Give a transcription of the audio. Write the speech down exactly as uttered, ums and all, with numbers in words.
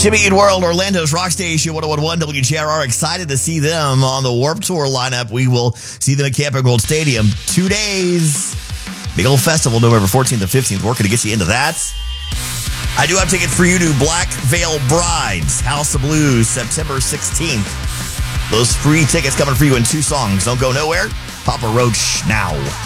Jimmy Eat World, Orlando's Rock Station, one oh one point one W J R R. Excited to see them on the Warped Tour lineup. We will see them at Camping World Stadium. Two days. Big old festival, November fourteenth and fifteenth. Working to get you into that. I do have tickets for you to Black Veil Brides, House of Blues, September sixteenth. Those free tickets coming for you in two songs. Don't go nowhere. Papa Roach now.